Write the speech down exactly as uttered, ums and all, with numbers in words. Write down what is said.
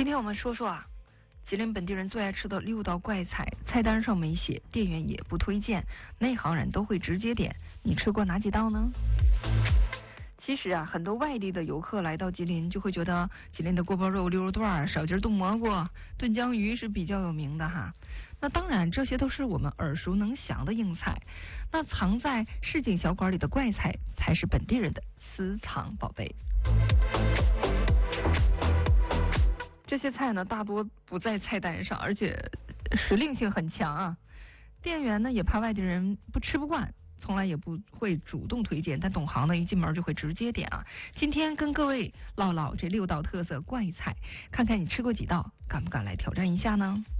今天我们说说啊，吉林本地人最爱吃的六道怪菜，菜单上没写，店员也不推荐，内行人都会直接点。你吃过哪几道呢？其实啊，很多外地的游客来到吉林，就会觉得吉林的锅包肉、溜肉段、少筋炖蘑菇、炖江鱼是比较有名的哈。那当然，这些都是我们耳熟能详的硬菜。那藏在市井小馆里的怪菜，才是本地人的私藏宝贝。这些菜呢，大多不在菜单上，而且时令性很强啊。店员呢，也怕外地人不吃不惯，从来也不会主动推荐，但懂行的一进门就会直接点啊。今天跟各位唠唠这六道特色怪菜，看看你吃过几道，敢不敢来挑战一下呢？